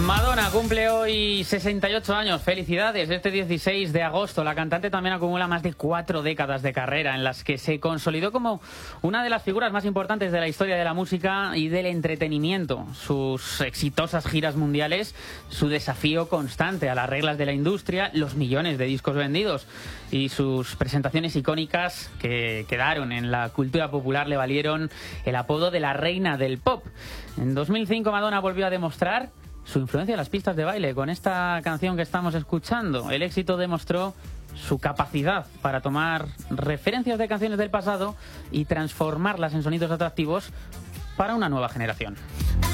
Madonna cumple hoy 68 años. Felicidades. Este 16 de agosto la cantante también acumula más de 4 décadas de carrera en las que se consolidó como una de las figuras más importantes de la historia de la música y del entretenimiento. Sus exitosas giras mundiales, su desafío constante a las reglas de la industria, los millones de discos vendidos y sus presentaciones icónicas que quedaron en la cultura popular le valieron el apodo de la reina del pop. En 2005 Madonna volvió a demostrar su influencia en las pistas de baile con esta canción que estamos escuchando. El éxito demostró su capacidad para tomar referencias de canciones del pasado y transformarlas en sonidos atractivos para una nueva generación.